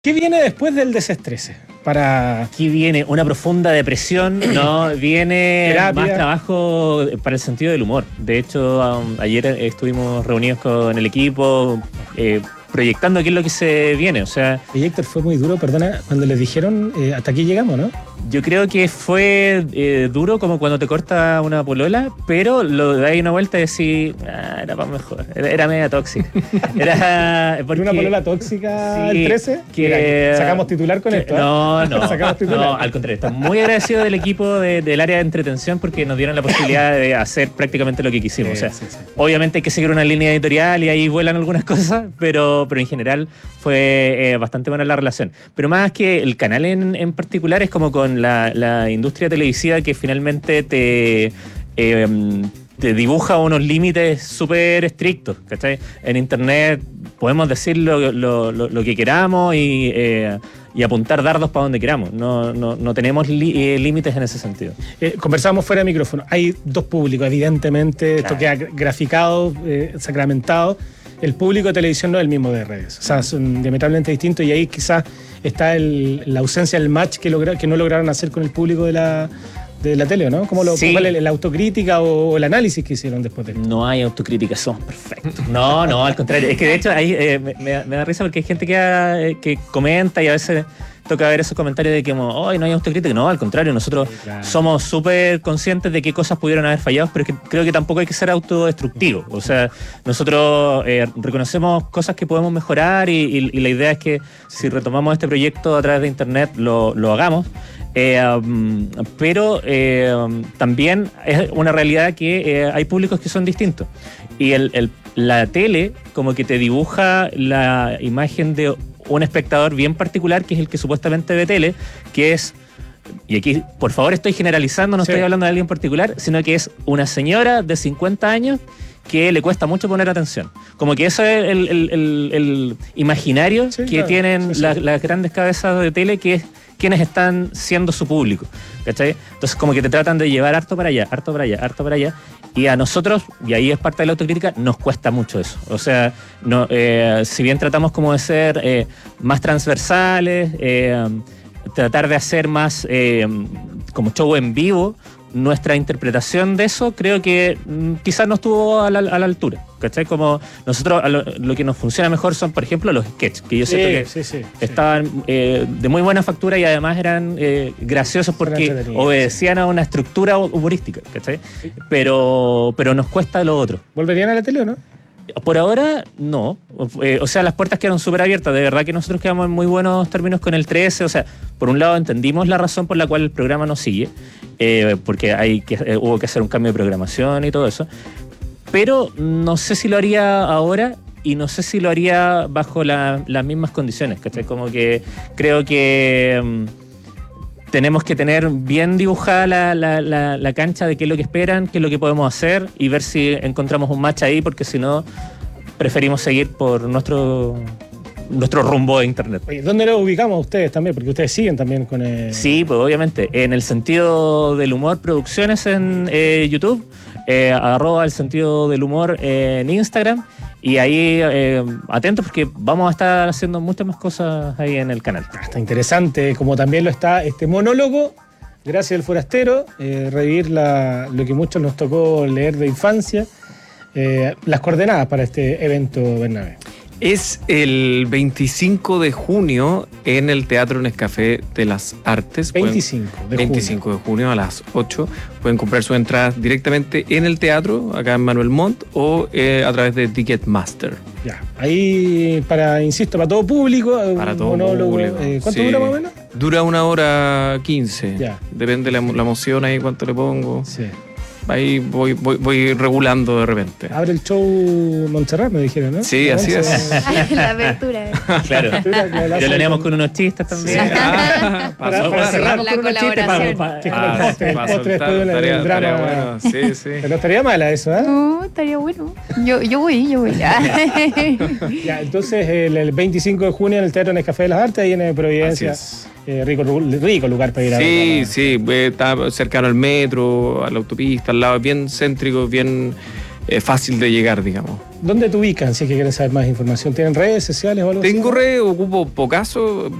¿Qué viene después del desestrese? Aquí viene una profunda depresión, ¿no? Viene terapia. Más trabajo para el sentido del humor. De hecho, ayer estuvimos reunidos con el equipo, proyectando qué es lo que se viene. O sea, Oye, Héctor, fue muy duro, perdona, cuando les dijeron hasta aquí llegamos, ¿no? yo creo que fue duro como cuando te corta una polola, pero lo dais una vuelta y decís, era para mejor. Era media tóxica. Era porque ¿Una polola tóxica sí, el 13? que Mira, sacamos titular con esto. No, Sacamos titular. no, al contrario. Estoy muy agradecido del equipo del área de entretención porque nos dieron la posibilidad de hacer prácticamente lo que quisimos. Sí, o sea, sí. obviamente hay que seguir una línea editorial y ahí vuelan algunas cosas, pero en general fue bastante buena la relación. Pero más que el canal en particular es como con la industria televisiva que finalmente te dibuja unos límites súper estrictos, ¿cachai? En internet podemos decir lo que queramos y apuntar dardos para donde queramos. No tenemos límites en ese sentido. Conversábamos fuera de micrófono. Hay dos públicos, evidentemente. Esto queda graficado, sacramentado. El público de televisión no es el mismo de redes. O sea, son diametralmente distintos y ahí quizás está la ausencia del match que no lograron hacer con el público de la tele, ¿no? ¿Cómo Sí. ¿Cuál es la autocrítica o el análisis que hicieron después de esto? No hay autocrítica, somos perfectos. No, al contrario. Es que de hecho ahí me da risa porque hay gente que comenta y a veces toca ver esos comentarios de que no hay autocrítica. No, al contrario, nosotros somos súper conscientes de qué cosas pudieron haber fallado, pero es que creo que tampoco hay que ser autodestructivo. O sea, nosotros reconocemos cosas que podemos mejorar y la idea es que si retomamos este proyecto a través de internet lo hagamos. Pero también es una realidad que hay públicos que son distintos y la tele como que te dibuja la imagen de un espectador bien particular que es el que supuestamente ve tele, que es, y aquí por favor estoy generalizando, no estoy hablando de alguien particular, sino que es una señora de 50 años que le cuesta mucho poner atención. Como que eso es el imaginario que tienen las grandes cabezas de tele, que es quienes están siendo su público, ¿cachai? Entonces como que te tratan de llevar harto para allá, y a nosotros, y ahí es parte de la autocrítica, nos cuesta mucho eso. O sea, si bien tratamos como de ser más transversales, tratar de hacer más como show en vivo, nuestra interpretación de eso creo que quizás no estuvo a la altura, ¿cachai? Como nosotros lo que nos funciona mejor son, por ejemplo, los sketches, que yo siento que estaban de muy buena factura y además eran graciosos porque obedecían a una estructura humorística, ¿cachai? Pero nos cuesta lo otro. ¿Volverían a la tele o no? Por ahora, no. O sea, las puertas quedaron súper abiertas. De verdad que nosotros quedamos en muy buenos términos con el 13. O sea, por un lado entendimos la razón por la cual el programa no sigue, porque hubo que hacer un cambio de programación y todo eso. Pero no sé si lo haría ahora y no sé si lo haría bajo las mismas condiciones, ¿cachai? Como que creo que tenemos que tener bien dibujada la cancha de qué es lo que esperan, qué es lo que podemos hacer y ver si encontramos un match ahí, porque si no, preferimos seguir por nuestro rumbo de internet. Oye, ¿dónde lo ubicamos a ustedes también? Porque ustedes siguen también con el... Sí, pues obviamente. En el sentido del humor producciones en YouTube, @el sentido del humor en Instagram. Y ahí atentos porque vamos a estar haciendo muchas más cosas ahí en el canal. Está interesante, como también lo está este monólogo, Gracias del Forastero, revivir lo que muchos nos tocó leer de infancia, las coordenadas para este evento, Bernabé. Es el 25 de junio en el Teatro Nescafé de las Artes. 25 de junio a las 8. Pueden comprar sus entradas directamente en el teatro, acá en Manuel Montt, o a través de Ticketmaster. Ya, ahí insisto, para todo público. Para todo monólogo, público. ¿Cuánto dura más o menos? Dura 1h15. Ya. Depende de la emoción ahí, cuánto le pongo. Sí. Ahí voy regulando de repente. Abre el show Montserrat, me dijeron, ¿no? Sí, así es. La apertura. Claro. Ya lo leíamos con unos chistes también. Sí. Para cerrar la con unos chistes, colaboración. que es como el postre después del drama. Estaría bueno, sí, sí. Pero no estaría mala eso, ¿eh? No, estaría bueno. Yo voy. Ya, entonces el 25 de junio en el Teatro Nescafé de las Artes, ahí en Providencia. Rico lugar para ir a ver. Sí, está cercano al metro, a la autopista, al lado, bien céntrico, bien fácil de llegar, digamos. ¿Dónde te ubican si es que quieren saber más información? ¿Tienen redes sociales o algo así? Tengo redes, ocupo Pocaso,